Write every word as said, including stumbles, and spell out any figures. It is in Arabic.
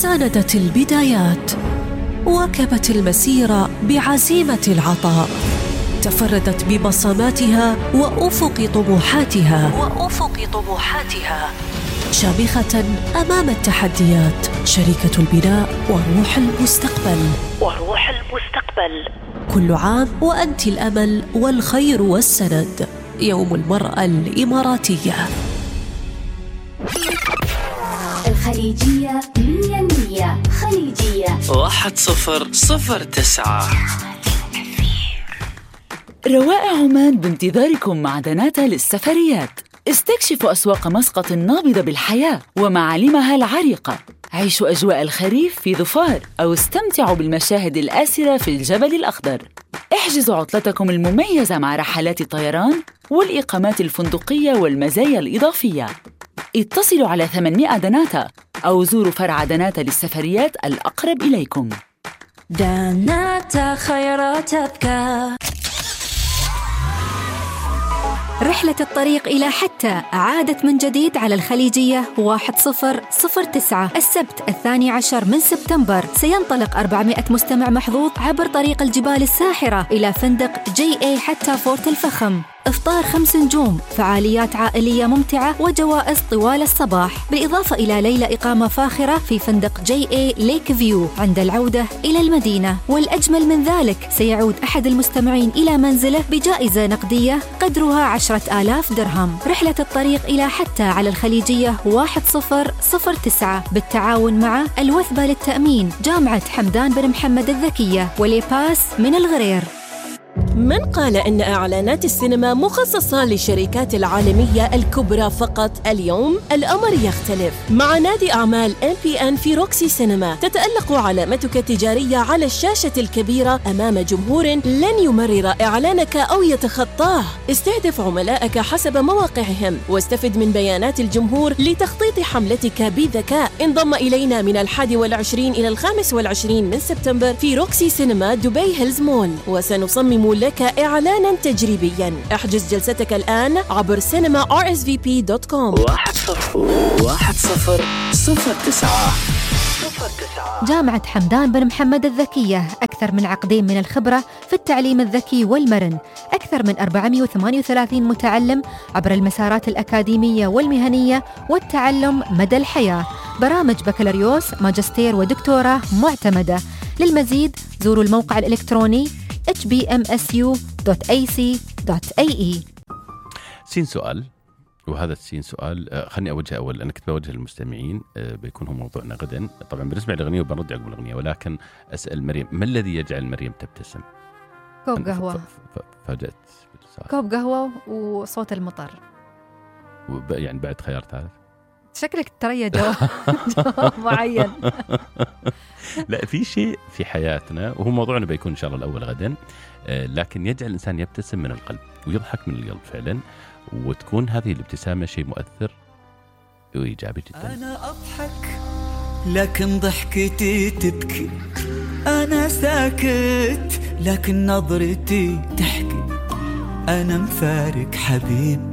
ساندت البدايات، واكبت المسير بعزيمة العطاء، تفردت ببصماتها وأفق طموحاتها وأفق طموحاتها شامخة أمام التحديات، شريكة البناء وروح المستقبل وروح المستقبل كل عام وأنت الأمل والخير والسند. يوم المرأة الإماراتية. الخليجية مية مية خليجية واحد صفر صفر تسعة. روائع عمان بانتظاركم مع دناتا للسفريات. استكشفوا أسواق مسقط النابضة بالحياة ومعالمها العريقة. عيشوا أجواء الخريف في ظفار أو استمتعوا بالمشاهد الآسرة في الجبل الأخضر. احجزوا عطلتكم المميزة مع رحلات الطيران والإقامات الفندقية والمزايا الإضافية. اتصلوا على ثمانمائة دناتا أو زوروا فرع دناتا للسفريات الأقرب إليكم. دناتا خيراتك. رحلة الطريق إلى حتى عادت من جديد على الخليجية واحد صفر صفر تسعة. السبت الثاني عشر من سبتمبر سينطلق أربعمائة مستمع محظوظ عبر طريق الجبال الساحرة إلى فندق جي اي حتى فورت الفخم. إفطار خمس نجوم، فعاليات عائلية ممتعة وجوائز طوال الصباح، بالإضافة إلى ليلة إقامة فاخرة في فندق جي اي ليك فيو عند العودة إلى المدينة. والأجمل من ذلك سيعود أحد المستمعين إلى منزله بجائزة نقدية قدرها عشرة آلاف درهم. رحلة الطريق إلى حتى على الخليجية واحد صفر صفر تسعة بالتعاون مع الوثبة للتأمين، جامعة حمدان بن محمد الذكية، وليباس من الغرير. من قال إن إعلانات السينما مخصصة للشركات العالمية الكبرى فقط؟ اليوم الأمر يختلف. مع نادي أعمال إم بي إن في روكسي سينما تتألق علامتك التجارية على الشاشة الكبيرة أمام جمهور لن يمرر إعلانك أو يتخطاه. استهدف عملائك حسب مواقعهم واستفد من بيانات الجمهور لتخطيط حملتك بذكاء. انضم إلينا من الحادي والعشرين إلى الخامس والعشرين من سبتمبر في روكسي سينما دبي هيلز مول، وسنصمم لك إعلاناً تجريبياً. احجز جلستك الآن عبر سينما آر إس في بي دوت كوم. واحد صفر واحد صفر صفر تسعة. جامعة حمدان بن محمد الذكية، أكثر من عقدين من الخبرة في التعليم الذكي والمرن. أكثر من أربعمائة وثمانية وثلاثين متعلم عبر المسارات الأكاديمية والمهنية والتعلم مدى الحياة. برامج بكالوريوس، ماجستير ودكتوراه معتمدة. للمزيد زوروا الموقع الإلكتروني إتش بي إم إس يو دوت إيه سي دوت إيه إي. سين سؤال، وهذا السين سؤال آه خلني أوجه أول، أنا كنت بوجه للمستمعين آه بيكون هو موضوعنا غدا. طبعا بنسمع الأغنية وبنرد عقب الأغنية، ولكن أسأل مريم، ما الذي يجعل مريم تبتسم؟ كوب قهوة. فاجأت كوب قهوة وصوت المطر. وب... يعني بعد خيار ثالث شكلك ترى جواب معين. لا، في شيء في حياتنا وهو موضوعنا بيكون إن شاء الله الأول غدا، آه لكن يجعل الإنسان يبتسم من القلب ويضحك من القلب فعلا، وتكون هذه الابتسامة شيء مؤثر وإيجابي جدا. أنا أضحك لكن ضحكتي تبكي، أنا ساكت لكن نظرتي تحكي، أنا مفارق حبيب